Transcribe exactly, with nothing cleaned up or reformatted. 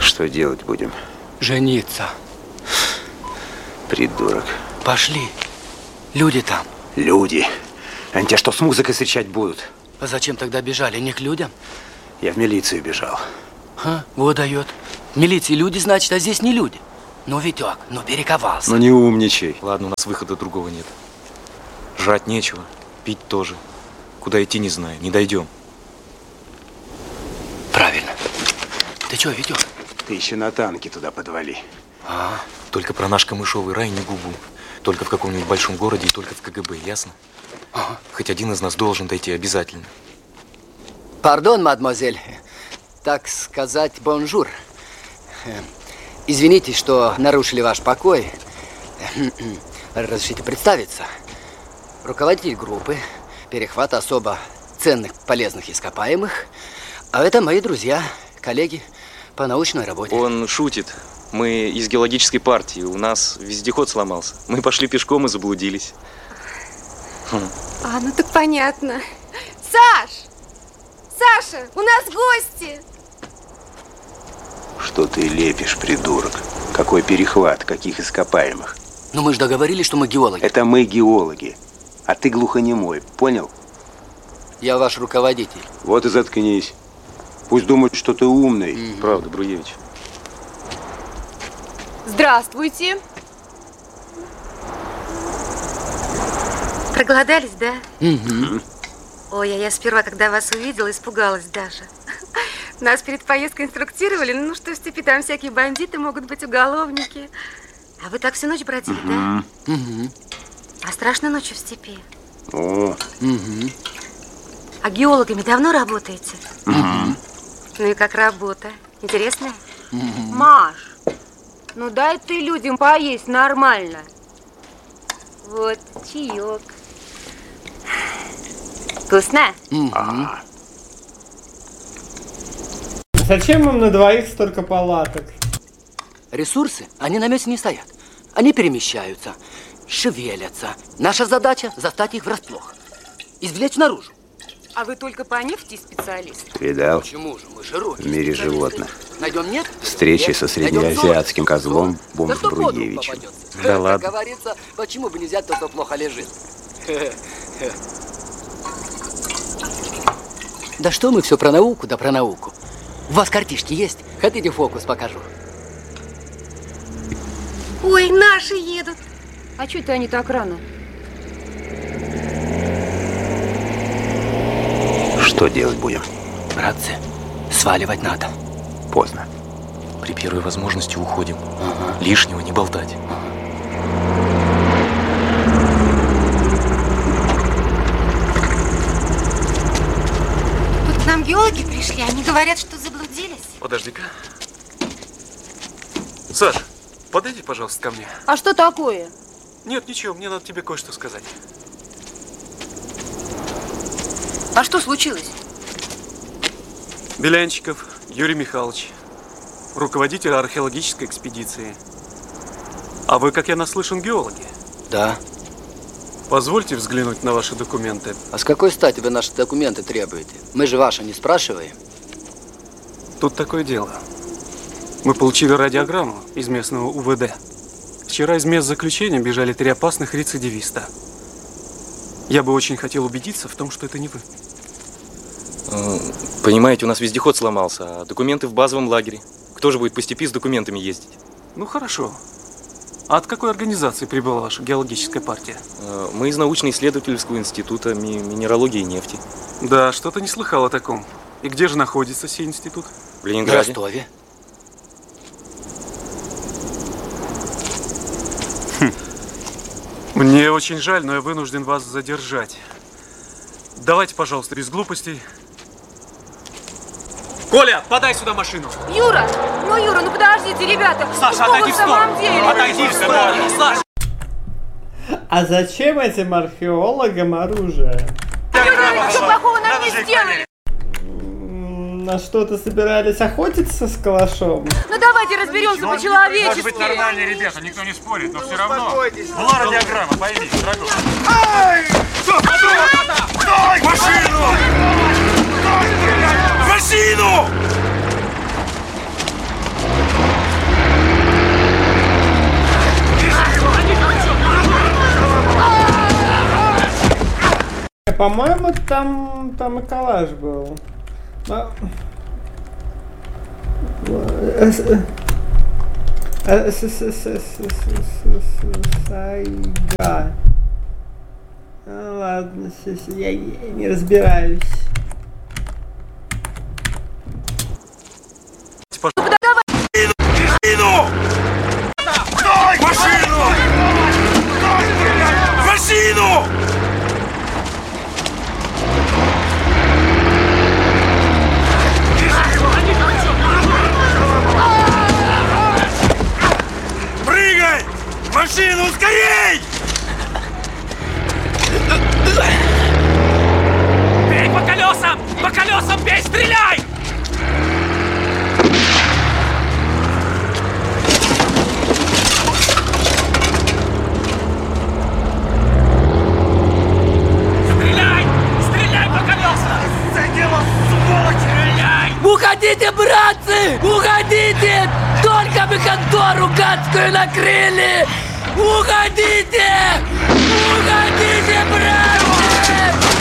Что делать будем? Жениться. Придурок. Пошли. Люди там. Люди? Они тебя что, с музыкой встречать будут? А зачем тогда бежали? Не к людям? Я в милицию бежал. Ха, вот дает. В милиции люди, значит, а здесь не люди. Ну, Витек, ну перековался. Ну не умничай. Ладно, у нас выхода другого нет. Жрать нечего, пить тоже. Куда идти не знаю, не дойдем. Правильно. Ты что, Витек? Ты еще на танке туда подвали. А, только про наш камышовый рай не губу. Только в каком-нибудь большом городе и только в ка гэ бэ, ясно? Ага. Хоть один из нас должен дойти обязательно. Пардон, мадемуазель. Так сказать, бонжур. Извините, что нарушили ваш покой. Разрешите представиться. Руководитель группы перехвата особо ценных полезных ископаемых. А это мои друзья, коллеги по научной работе. Он шутит. Мы из геологической партии. У нас вездеход сломался. Мы пошли пешком и заблудились. А, ну так понятно. Саш! Саша, у нас гости! Что ты лепишь, придурок? Какой перехват? Каких ископаемых? Ну мы же договорились, что мы геологи. Это мы геологи. А ты глухонемой, понял? Я ваш руководитель. Вот и заткнись. Пусть думают, что ты умный. Mm-hmm. Правда, Бруевич. Здравствуйте. Проголодались, да? Угу. Ой, а я сперва, когда вас увидела, испугалась даже. Нас перед поездкой инструктировали, ну что в степи там всякие бандиты, могут быть уголовники. А вы так всю ночь бродили, угу. да? Угу. А страшно ночью в степи? О. Угу. А геологами давно работаете? Угу. Ну и как работа? Интересная? Угу. Маш, ну дай ты людям поесть нормально. Вот, чаек. Вкусно? Угу. А. Зачем вам на двоих столько палаток? Ресурсы, они на месте не стоят. Они перемещаются, шевелятся. Наша задача – застать их врасплох. Извлечь наружу. А вы только по нефти специалист? Видал? Почему же? Мы широкие. В мире животных. Найдем нет? Встречи со среднеазиатским козлом Бомж Бруевичем. Да как ладно. говорится, почему бы не взять то, что плохо лежит? Да что мы все про науку, да про науку. У вас картишки есть? Хотите, фокус покажу? Ой, наши едут. А что это они так рано? Что делать будем? Братцы, сваливать надо. Поздно. При первой возможности уходим. Ага. Лишнего не болтать. Тут к нам геологи пришли, они говорят, что заблудились. Подожди-ка. Саш, подойди, пожалуйста, ко мне. А что такое? Нет, ничего, мне надо тебе кое-что сказать. А что случилось? Белянчиков Юрий Михайлович, руководитель археологической экспедиции. А вы, как я наслышан, геологи? Да. Позвольте взглянуть на ваши документы. А с какой стати вы наши документы требуете? Мы же ваши не спрашиваем. Тут такое дело. Мы получили радиограмму из местного у вэ дэ. Вчера из мест заключения бежали три опасных рецидивиста. Я бы очень хотел убедиться в том, что это не вы. Понимаете, у нас вездеход сломался, а документы в базовом лагере. Кто же будет по степи с документами ездить? Ну хорошо. А от какой организации прибыла ваша геологическая партия? Мы из научно-исследовательского института ми минералогии и нефти. Да, что-то не слыхал о таком. И где же находится сей институт? В Ленинграде. В Ростове. Хм. Мне очень жаль, но я вынужден вас задержать. Давайте, пожалуйста, без глупостей. Коля, подай сюда машину. Юра! Ну, Юра, ну подождите, ребята! Саша, ну, отойди в сторону! деле? Отойди в сторону! Саша! А зачем этим археологам оружие? Юра, что плохого нам не сделали? На что-то собирались охотиться с калашом? Ну давайте разберемся по-человечески. Может быть, нормальные ребята, никто не спорит, но все равно. Была радиограмма, пойми, дорогой. Ай! Стой! Стой! Машину! Машину! по-моему, там, там и коллаж был. А... Сайга. Ну ладно, я не разбираюсь. Стой! Машину! Машину! Прыгай! Машину, скорей! Бей по колесам! По колесам бей! Стреляй! Уходите, братцы! Уходите! Только бы контору гадскую накрыли! Уходите! Уходите, братцы!